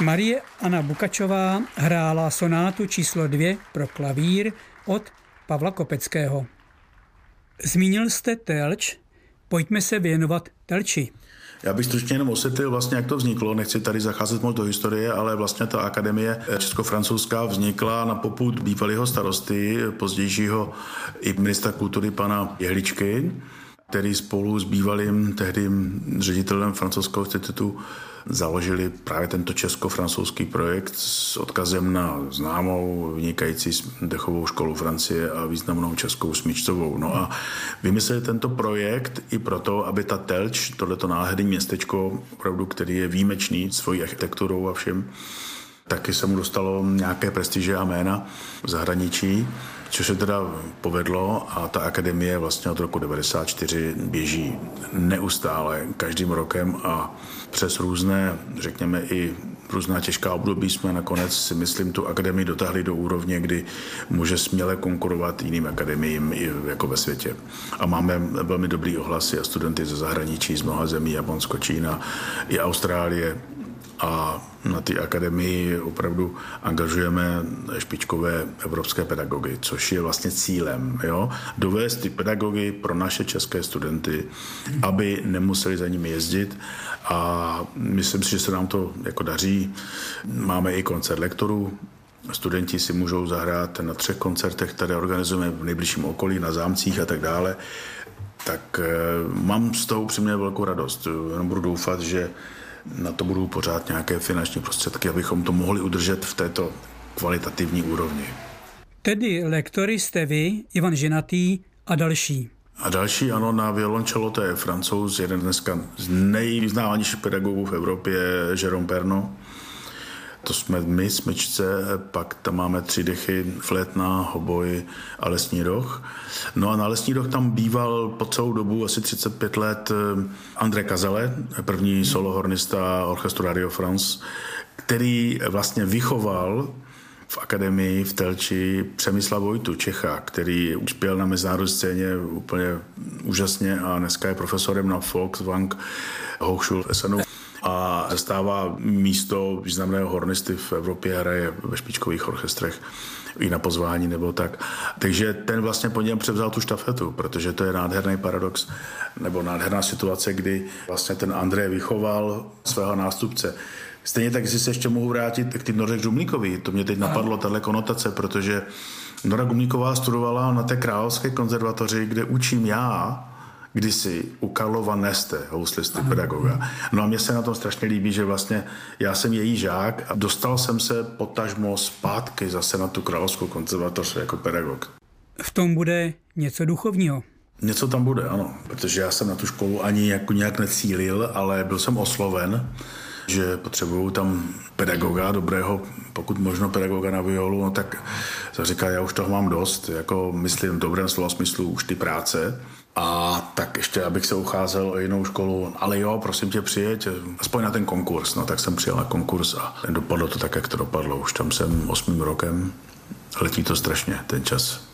Marie Anna Bukačová hrála sonátu číslo 2 pro klavír od Pavla Kopeckého. Zmínil jste Telč, pojďme se věnovat Telči. Já bych stručně jenom osvětlil vlastně, jak to vzniklo. Nechci tady zacházet moc do historie, ale vlastně ta akademie česko-francouzská vznikla na popud bývalého starosty, pozdějšího i ministra kultury pana Jehličky, který spolu s bývalým tehdy ředitelem francouzského institutu založili právě tento česko-francouzský projekt s odkazem na známou vynikající dechovou školu Francie a významnou českou smyčcovou. No a vymysleli tento projekt i proto, aby ta Telč, tohleto nádherné městečko, opravdu, který je výjimečný svojí architekturou a všem, taky se mu dostalo nějaké prestiže a jména v zahraničí, což se teda povedlo a ta akademie vlastně od roku 1994 běží neustále, každým rokem a přes různé, řekněme i různá těžká období jsme nakonec si myslím tu akademii dotáhli do úrovně, kdy může směle konkurovat jiným akademiím i jako ve světě. A máme velmi dobrý ohlasy a studenty ze zahraničí, z mnoha zemí, Japonsko, Čína i Austrálie. A na té akademii opravdu angažujeme špičkové evropské pedagogy, což je vlastně cílem. Jo? Dovést ty pedagogy pro naše české studenty, aby nemuseli za nimi jezdit. A myslím si, že se nám to jako daří. Máme i koncert lektorů. Studenti si můžou zahrát na 3 koncertech, které organizujeme v nejbližším okolí, na zámcích a tak dále. Tak mám z toho upřímně velkou radost. Jenom budu doufat, že na to budou pořád nějaké finanční prostředky, abychom to mohli udržet v této kvalitativní úrovni. Tedy lektory jste vy, Ivan Ženatý a další. A další, ano, na violoncello, to je Francouz, jeden dneska z nejvyznávanějších pedagogů v Evropě, Jérôme Pernot. To jsme my, smyčce, pak tam máme 3 dechy, flétna, hoboj a lesní roh. No a na lesní roh tam býval po celou dobu, asi 35 let, André Kazale, první solohornista orchestru Radio France, který vlastně vychoval v akademii v Telči Přemysla Vojtu, Čecha, který uspěl na mezinárodní scéně úplně úžasně a dneska je profesorem na Volkswang Hochschule Essenu. A zastává místo významného hornisty v Evropě, hraje ve špičkových orchestrech i na pozvání nebo tak. Takže ten vlastně po něm převzal tu štafetu, protože to je nádherný paradox nebo nádherná situace, kdy vlastně ten André vychoval svého nástupce. Stejně tak, jestli se ještě mohu vrátit k tým Noře Žumlíkovi, to mě teď napadlo, tahle konotace, protože Nora Gumlíková studovala na té Královské konzervatoři, kde učím já, kdysi u Karlova Neste, houslisty, pedagoga. No a mně se na tom strašně líbí, že vlastně já jsem její žák a dostal jsem se potažmo zpátky zase na tu Královskou konzervatoř jako pedagog. V tom bude něco duchovního. Něco tam bude, ano, protože já jsem na tu školu ani jako nějak necílil, ale byl jsem osloven, že potřebuju tam pedagoga, dobrého, pokud možno pedagoga na violu, no tak jsem říkal, já už toho mám dost, jako myslím v dobrém slova smyslu už ty práce. A tak ještě, abych se ucházel o jinou školu, ale jo, prosím tě, přijeď, aspoň na ten konkurs. No tak jsem přijel na konkurs a dopadlo to tak, jak to dopadlo. Už tam jsem 8. rokem, letí to strašně, ten čas.